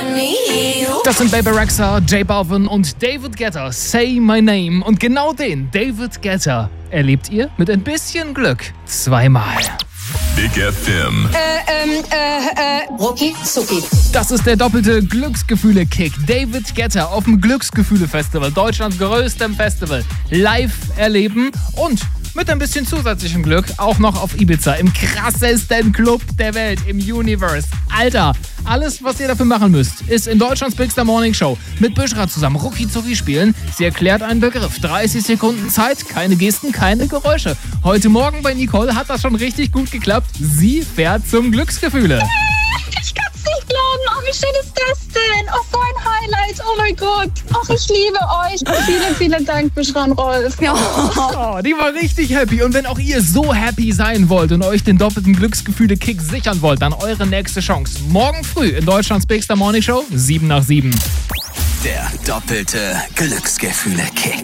Das sind Baby Rexha, J Balvin und David Guetta, Say My Name. Und genau den, David Guetta, erlebt ihr mit ein bisschen Glück zweimal. Big FM. Rucki Zucki. Das ist der doppelte Glücksgefühle-Kick. David Guetta auf dem Glücksgefühle-Festival, Deutschlands größtem Festival, live erleben und mit ein bisschen zusätzlichem Glück auch noch auf Ibiza, im krassesten Club der Welt, im Universe. Alter, alles, was ihr dafür machen müsst, ist in Deutschlands Big Star Morning Show mit Büschra zusammen Rucki Zucki spielen. Sie erklärt einen Begriff, 30 Sekunden Zeit, keine Gesten, keine Geräusche. Heute Morgen bei Nicole hat das schon richtig gut geklappt. Sie fährt zum Glücksgefühle. Ich kann es nicht glauben. Oh, wie schön ist das denn? Oh, so ein Highlight. Oh mein Gott. Ach, ich liebe euch. Und vielen Dank, Büschra und Rolf. Ja. Oh, die war richtig happy. Und wenn auch ihr so happy sein wollt und euch den doppelten Glücksgefühle-Kick sichern wollt, dann eure nächste Chance. Morgen früh in Deutschlands Big Star Morning Show, 7 nach 7. Der doppelte Glücksgefühle-Kick.